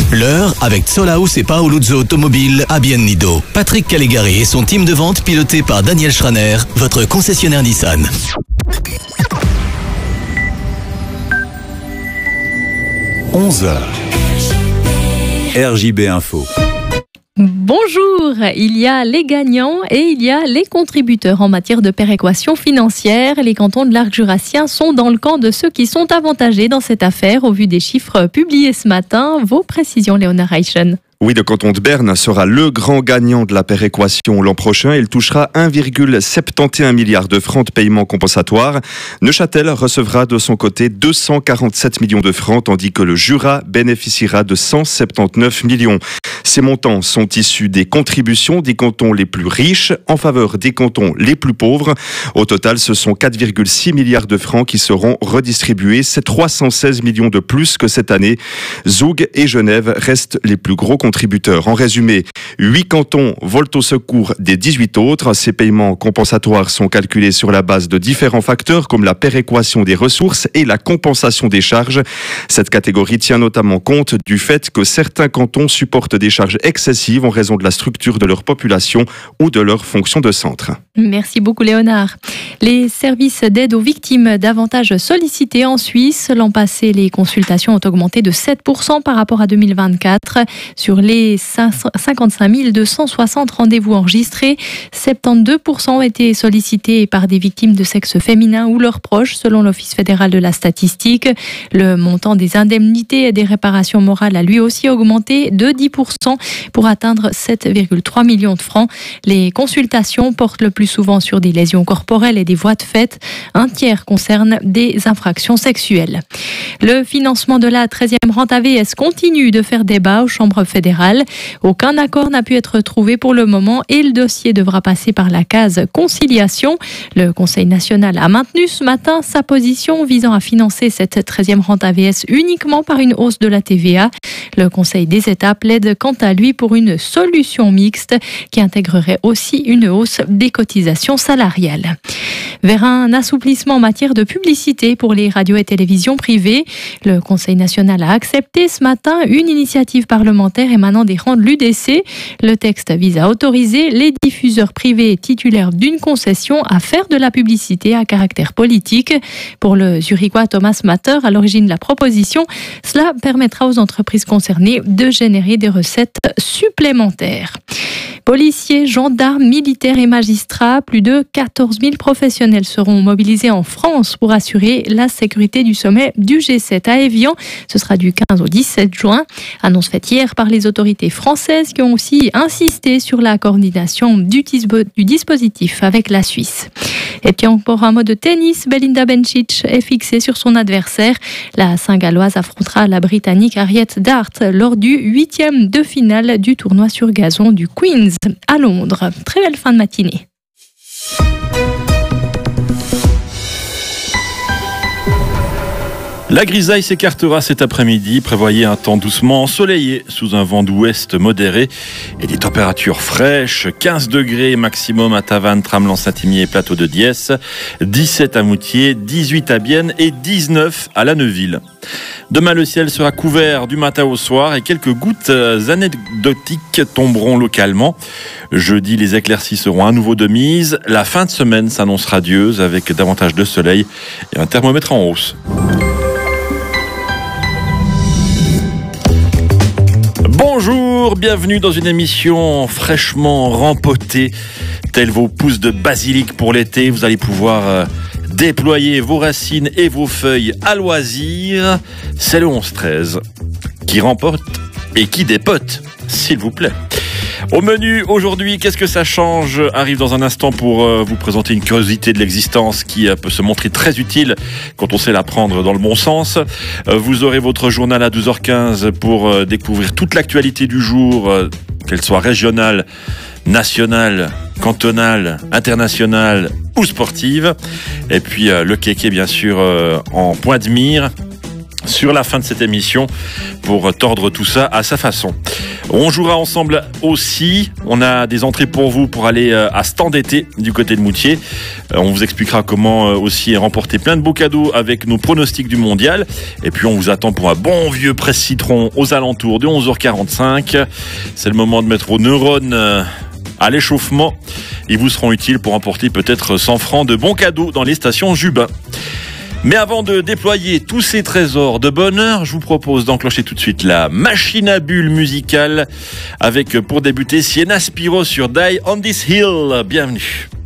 L'heure avec Zollhaus et Paoluzzo Automobile à Biennido. Patrick Caligari et son team de vente piloté par Daniel Schraner, votre concessionnaire Nissan. « 11h. RJB Info. Bonjour, il y a les gagnants et il y a les contributeurs en matière de péréquation financière. Les cantons de l'arc jurassien sont dans le camp de ceux qui sont avantagés dans cette affaire au vu des chiffres publiés ce matin. Vos précisions, Léonard Reichen. Oui, le canton de Berne sera le grand gagnant de la péréquation l'an prochain. Il touchera 1,71 milliard de francs de paiement compensatoire. Neuchâtel recevra de son côté 247 millions de francs, tandis que le Jura bénéficiera de 179 millions. Ces montants sont issus des contributions des cantons les plus riches en faveur des cantons les plus pauvres. Au total, ce sont 4,6 milliards de francs qui seront redistribués. C'est 316 millions de plus que cette année. Zoug et Genève restent les plus gros contributeurs. En résumé, 8 cantons volent au secours des 18 autres. Ces paiements compensatoires sont calculés sur la base de différents facteurs comme la péréquation des ressources et la compensation des charges. Cette catégorie tient notamment compte du fait que certains cantons supportent des charges excessives en raison de la structure de leur population ou de leur fonction de centre. Merci beaucoup Léonard. Les services d'aide aux victimes davantage sollicités en Suisse. L'an passé, les consultations ont augmenté de 7% par rapport à 2024. Sur les 55 260 rendez-vous enregistrés, 72% ont été sollicités par des victimes de sexe féminin ou leurs proches, selon l'Office fédéral de la statistique. Le montant des indemnités et des réparations morales a lui aussi augmenté de 10% pour atteindre 7,3 millions de francs. Les consultations portent le plus souvent sur des lésions corporelles et des voies de fait. Un tiers concerne des infractions sexuelles. Le financement de la 13e rente AVS continue de faire débat aux chambres fédérales. Aucun accord n'a pu être trouvé pour le moment et le dossier devra passer par la case conciliation. Le Conseil national a maintenu ce matin sa position visant à financer cette 13e rente AVS uniquement par une hausse de la TVA. Le Conseil des États plaide quant à lui pour une solution mixte qui intégrerait aussi une hausse des cotisations salariales. Vers un assouplissement en matière de publicité pour les radios et télévisions privées, le Conseil national a accepté ce matin une initiative parlementaire émanant des rangs de l'UDC. Le texte vise à autoriser les diffuseurs privés titulaires d'une concession à faire de la publicité à caractère politique. Pour le Zurichois Thomas Matter, à l'origine de la proposition, cela permettra aux entreprises concernées de générer des recettes supplémentaires. Policiers, gendarmes, militaires et magistrats, plus de 14 000 professionnels seront mobilisés en France pour assurer la sécurité du sommet du G7 à Évian. Ce sera du 15 au 17 juin. Annonce faite hier par les autorités françaises qui ont aussi insisté sur la coordination du dispositif avec la Suisse. Et puis encore un mot de tennis, Belinda Bencic est fixée sur son adversaire. La Saint-Galloise affrontera la Britannique Harriet Dart lors du 8e de finale du tournoi sur gazon du Queen's à Londres. Très belle fin de matinée. La grisaille s'écartera cet après-midi. Prévoyez un temps doucement ensoleillé sous un vent d'ouest modéré et des températures fraîches. 15 degrés maximum à Tavannes, Tramelan, Saint-Imier et Plateau de Diesse. 17 à Moutier, 18 à Bienne et 19 à La Neuville. Demain, le ciel sera couvert du matin au soir et quelques gouttes anecdotiques tomberont localement. Jeudi, les éclaircies seront à nouveau de mise. La fin de semaine s'annonce radieuse avec davantage de soleil et un thermomètre en hausse. Bonjour, bienvenue dans une émission fraîchement rempotée. Tels vos pousses de basilic pour l'été, vous allez pouvoir déployer vos racines et vos feuilles à loisir. C'est le 11-13 qui remporte et qui dépote, s'il vous plaît. Au menu aujourd'hui, qu'est-ce que ça change ? Arrive dans un instant pour vous présenter une curiosité de l'existence qui peut se montrer très utile quand on sait la prendre dans le bon sens. Vous aurez votre journal à 12h15 pour découvrir toute l'actualité du jour, qu'elle soit régionale, nationale, cantonale, internationale ou sportive. Et puis le kéké bien sûr en point de mire. sur la fin de cette émission pour tordre tout ça à sa façon. On jouera ensemble aussi. On a des entrées pour vous pour aller à Stand d'été du côté de Moutier. On vous expliquera comment aussi remporter plein de beaux cadeaux avec nos pronostics du mondial. Et puis on vous attend pour un bon vieux presse citron aux alentours de 11h45. C'est le moment de mettre vos neurones à l'échauffement. Ils vous seront utiles pour emporter peut-être 100 francs de bons cadeaux dans les stations Jubin. Mais avant de déployer tous ces trésors de bonheur, je vous propose d'enclencher tout de suite la machine à bulles musicale avec, pour débuter, Sienna Spiro sur Die on This Hill. Bienvenue.